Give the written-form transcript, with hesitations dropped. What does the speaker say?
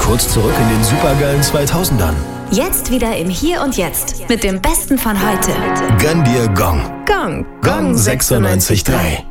kurz zurück in den supergeilen 2000ern. Jetzt wieder im Hier und Jetzt mit dem Besten von heute. Gönn dir Gong. Gong. Gong 96.3.